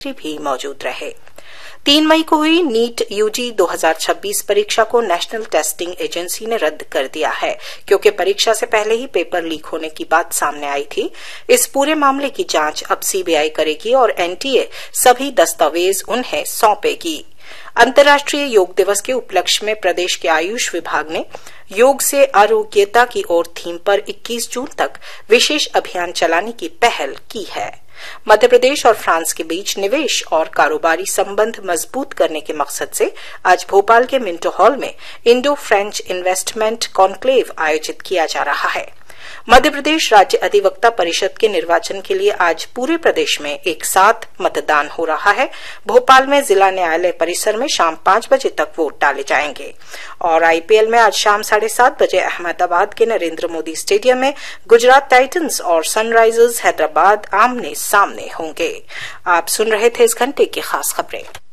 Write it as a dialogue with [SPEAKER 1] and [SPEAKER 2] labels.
[SPEAKER 1] भी मौजूद रहे। 3 मई को हुई नीट यूजी 2026 परीक्षा को नेशनल टेस्टिंग एजेंसी ने रद्द कर दिया है, क्योंकि परीक्षा से पहले ही पेपर लीक होने की बात सामने आई थी। इस पूरे मामले की जांच अब सीबीआई करेगी और एनटीए सभी दस्तावेज उन्हें सौंपेगी। अंतर्राष्ट्रीय योग दिवस के उपलक्ष्य में प्रदेश के आयुष विभाग ने योग से आरोग्यता की ओर थीम पर 21 जून तक विशेष अभियान चलाने की पहल की है। मध्य प्रदेश और फ्रांस के बीच निवेश और कारोबारी संबंध मजबूत करने के मकसद से आज भोपाल के मिंटो हॉल में इंडो फ्रेंच इन्वेस्टमेंट कॉन्क्लेव आयोजित किया जा रहा है। मध्य प्रदेश राज्य अधिवक्ता परिषद के निर्वाचन के लिए आज पूरे प्रदेश में एक साथ मतदान हो रहा है। भोपाल में जिला न्यायालय परिसर में शाम 5 बजे तक वोट डाले जाएंगे और आईपीएल में आज शाम 7:30 बजे अहमदाबाद के नरेंद्र मोदी स्टेडियम में गुजरात टाइटंस और सनराइजर्स हैदराबाद आमने सामने होंगे। आप सुन रहे थे इस घंटे की खास खबरें।